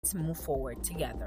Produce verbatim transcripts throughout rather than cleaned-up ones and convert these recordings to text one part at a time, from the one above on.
Let's move forward together.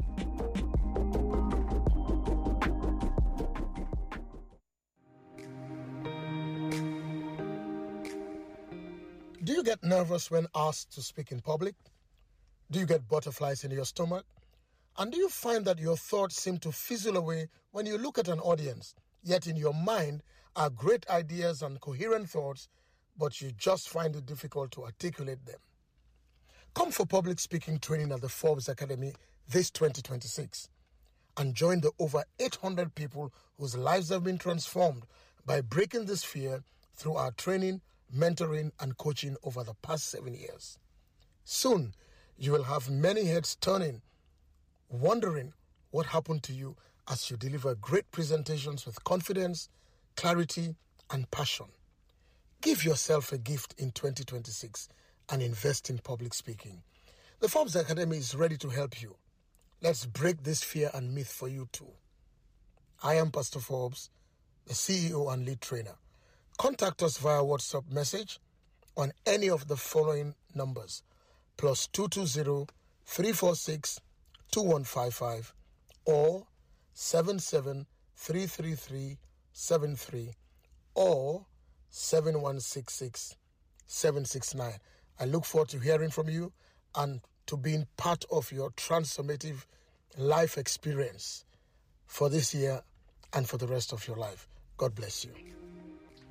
Do you get nervous when asked to speak in public? Do you get butterflies in your stomach? And do you find that your thoughts seem to fizzle away when you look at an audience, yet in your mind are great ideas and coherent thoughts, but you just find it difficult to articulate them? Come for public speaking training at the Forbes Academy this twenty twenty-six and join the over eight hundred people whose lives have been transformed by breaking this fear through our training, mentoring, and coaching over the past seven years. Soon, you will have many heads turning, wondering what happened to you as you deliver great presentations with confidence, clarity, and passion. Give yourself a gift in twenty twenty-six and invest in public speaking. The Forbes Academy is ready to help you. Let's break this fear and myth for you too. I am Pastor Forbes, the C E O and lead trainer. Contact us via WhatsApp message on any of the following numbers: plus two two zero, three four six, two one five five or seven seven three three three seven three or seven one six six seven six nine. I look forward to hearing from you and to being part of your transformative life experience for this year and for the rest of your life. God bless you.